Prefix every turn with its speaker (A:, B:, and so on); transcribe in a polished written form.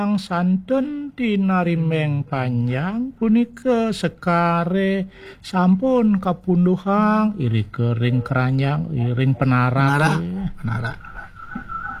A: Santun tinarimeng panjang punika sekare sampun kapunduhang iri kering keranjang iring penara.